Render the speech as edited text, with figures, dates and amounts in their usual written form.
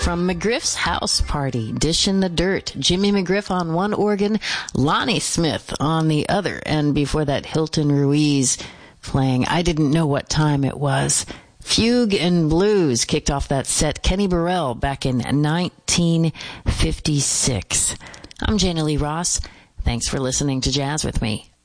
from McGriff's House Party, Dish in the Dirt, Jimmy McGriff on one organ, Lonnie Smith on the other, and before that, Hilton Ruiz playing I Didn't Know What Time It Was. Fugue and Blues kicked off that set, Kenny Burrell, back in 1956. I'm Jana Lee Ross. Thanks for listening to Jazz with Me.